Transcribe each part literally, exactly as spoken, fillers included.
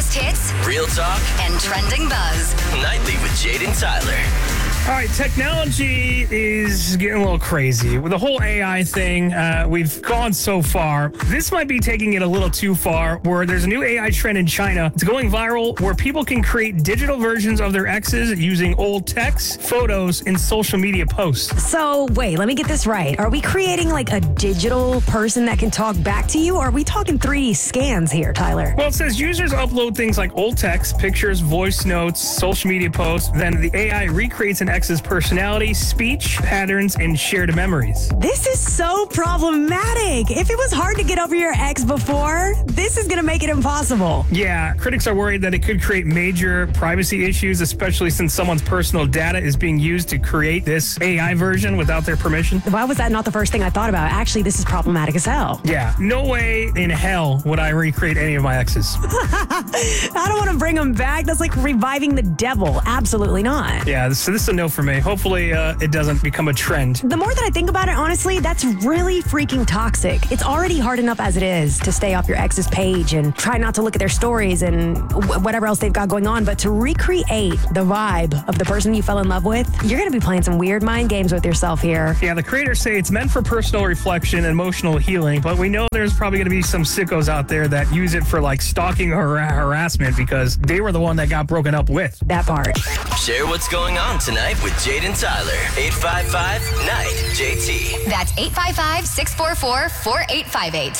biggest hits, real talk, and trending buzz. Nightly with Jade and Tyler. All right, technology is getting a little crazy. With the whole A I thing, uh, we've gone so far. This might be taking it a little too far, where there's a new A I trend in China. It's going viral, where people can create digital versions of their exes using old texts, photos, and social media posts. So, wait, let me get this right. Are we creating like a digital person that can talk back to you, or are we talking three D scans here, Tyler? Well, it says users upload things like old texts, pictures, voice notes, social media posts. Then the A I recreates an ex's personality, speech, patterns, and shared memories. This is so problematic. If it was hard to get over your ex before, this is going to make it impossible. Yeah, critics are worried that it could create major privacy issues, especially since someone's personal data is being used to create this A I version without their permission. Why was that not the first thing I thought about? Actually, this is problematic as hell. Yeah, no way in hell would I recreate any of my exes. I don't want to bring them back. That's like reviving the devil. Absolutely not. Yeah, so this is a no for me. Hopefully uh, it doesn't become a trend. The more that I think about it, honestly, that's really freaking toxic. It's already hard enough as it is to stay off your ex's page and try not to look at their stories and w- whatever else they've got going on. But to recreate the vibe of the person you fell in love with, you're going to be playing some weird mind games with yourself here. Yeah, the creators say it's meant for personal reflection and emotional healing, but we know there's probably going to be some sickos out there that use it for like stalking or har- harassment because they were the one that got broken up with. That part. Share what's going on tonight with Jade and Tyler. eight five five, N I G H J T. That's eight five five, six four four, four eight five eight.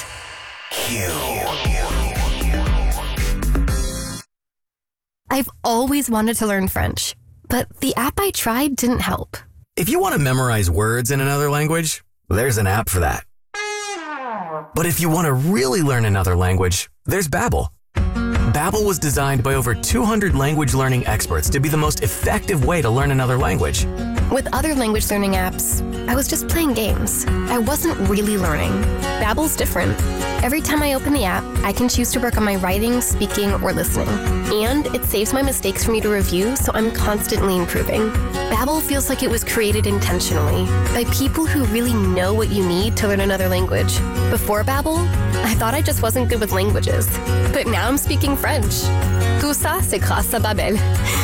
I've always wanted to learn French, but the app I tried didn't help. If you want to memorize words in another language, there's an app for that. But if you want to really learn another language, there's Babbel. Babbel was designed by over two hundred language learning experts to be the most effective way to learn another language. With other language learning apps, I was just playing games. I wasn't really learning. Babbel's different. Every time I open the app, I can choose to work on my writing, speaking, or listening. And it saves my mistakes for me to review, so I'm constantly improving. Babbel feels like it was created intentionally by people who really know what you need to learn another language. Before Babbel, I thought I just wasn't good with languages. But now I'm speaking French. Tout ça, c'est grâce à Babbel.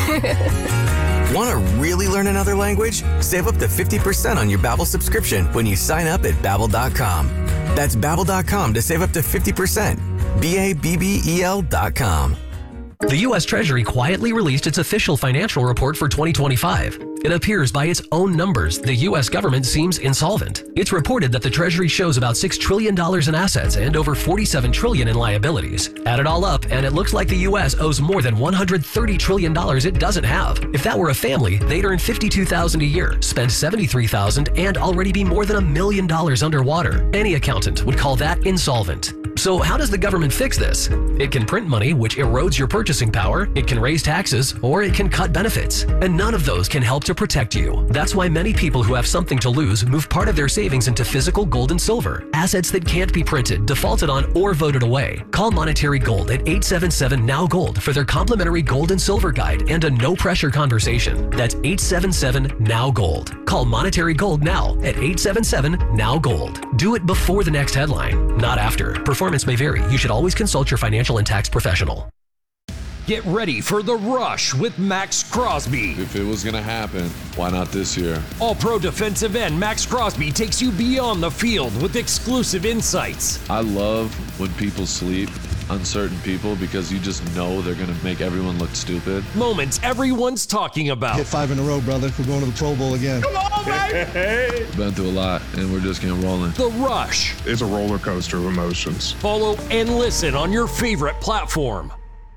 Want to really learn another language? Save up to fifty percent on your Babbel subscription when you sign up at Babbel dot com. That's Babbel dot com to save up to fifty percent. B A B B E L dot com. The U S Treasury quietly released its official financial report for twenty twenty-five. It appears by its own numbers, the U S government seems insolvent. It's reported that the Treasury shows about six trillion dollars in assets and over forty-seven trillion dollars in liabilities. Add it all up, and it looks like the U S owes more than one hundred thirty trillion dollars it doesn't have. If that were a family, they'd earn fifty-two thousand dollars a year, spend seventy-three thousand dollars, and already be more than a million dollars underwater. Any accountant would call that insolvent. So how does the government fix this? It can print money, which erodes your purchasing power, it can raise taxes, or it can cut benefits. And none of those can help to protect you. That's why many people who have something to lose move part of their savings into physical gold and silver, assets that can't be printed, defaulted on, or voted away. Call Monetary Gold at eight seven seven, N O W Gold for their complimentary gold and silver guide and a no-pressure conversation. That's eight seven seven, N O W Gold. Call Monetary Gold now at eight seven seven, N O W Gold. Do it before the next headline, not after. Performance may vary. You should always consult your financial and tax professional. Get ready for The Rush with Max Crosby. If it was going to happen, why not this year? All-pro defensive end Max Crosby takes you beyond the field with exclusive insights. I love when people sleep on certain people because you just know they're going to make everyone look stupid. Moments everyone's talking about. Hit five in a row, brother. We're going to the Pro Bowl again. Come on, baby! Been through a lot, and we're just getting rolling. The Rush. It's a roller coaster of emotions. Follow and listen on your favorite platform.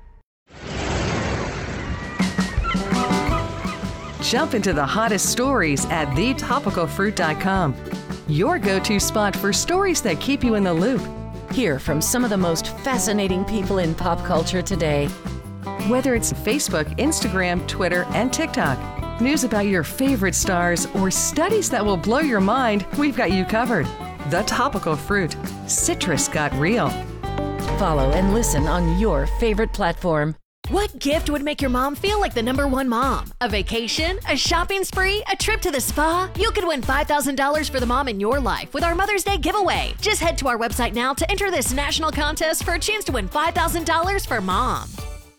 Jump into the hottest stories at the topical fruit dot com. Your go-to spot for stories that keep you in the loop. Hear from some of the most fascinating people in pop culture today. Whether it's Facebook, Instagram, Twitter, and TikTok, news about your favorite stars, or studies that will blow your mind, we've got you covered. The Topical Fruit. Citrus got real. Follow and listen on your favorite platform. What gift would make your mom feel like the number one mom? A vacation? A shopping spree? A trip to the spa? You could win five thousand dollars for the mom in your life with our Mother's Day giveaway. Just head to our website now to enter this national contest for a chance to win five thousand dollars for mom.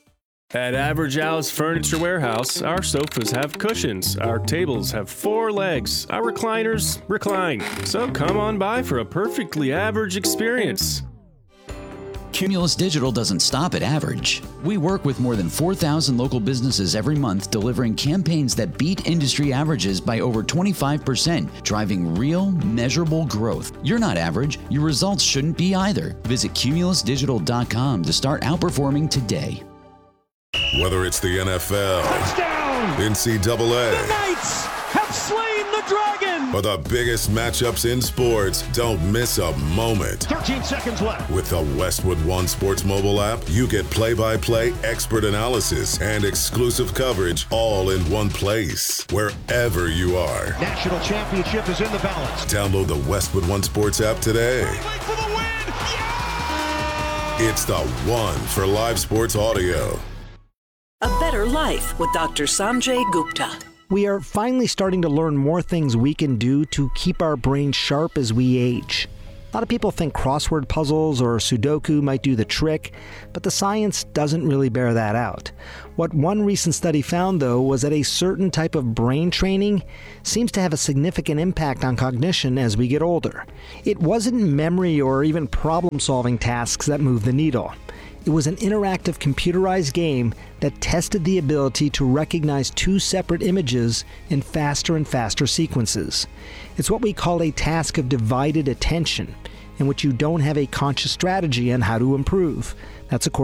At Average Alice Furniture Warehouse, our sofas have cushions, our tables have four legs, our recliners recline. So come on by for a perfectly average experience. Cumulus Digital doesn't stop at average. We work with more than four thousand local businesses every month, delivering campaigns that beat industry averages by over twenty-five percent, driving real, measurable growth. You're not average. Your results shouldn't be either. Visit cumulus digital dot com to start outperforming today. Whether it's the N F L, touchdown, N C double A, the Knights have slain the dragon, or the biggest matchups in sports, don't miss a moment. thirteen seconds left. With the Westwood One Sports mobile app, you get play-by-play, expert analysis, and exclusive coverage all in one place, wherever you are. National championship is in the balance. Download the Westwood One Sports app today. For the win. Yeah! It's the one for live sports audio. A Better Life with Doctor Sanjay Gupta. We are finally starting to learn more things we can do to keep our brains sharp as we age. A lot of people think crossword puzzles or Sudoku might do the trick, but the science doesn't really bear that out. What one recent study found, though, was that a certain type of brain training seems to have a significant impact on cognition as we get older. It wasn't memory or even problem-solving tasks that moved the needle. It was an interactive computerized game that tested the ability to recognize two separate images in faster and faster sequences. It's what we call a task of divided attention, in which you don't have a conscious strategy on how to improve. That's according